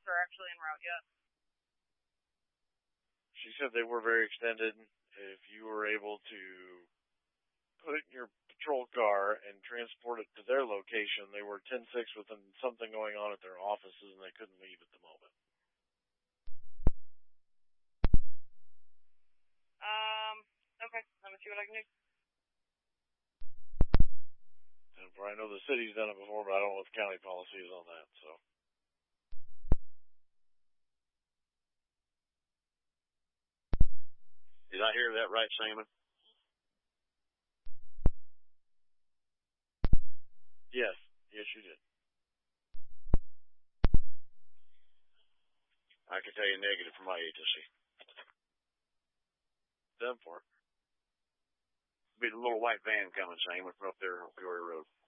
calls are actually en route yet. She said they were very extended. If you were able to put it in your patrol car and transport it to their location, they were 10-6 with something going on at their offices and they couldn't leave at the moment. Okay, let me see what I can do. And I know the city's done it before, but I don't know what the county policy is on that, so. Did I hear that right, Simon? Yes, you did. I can tell you negative from my agency. Done for. Be the little white van coming, Simon, from up there on Peoria Road.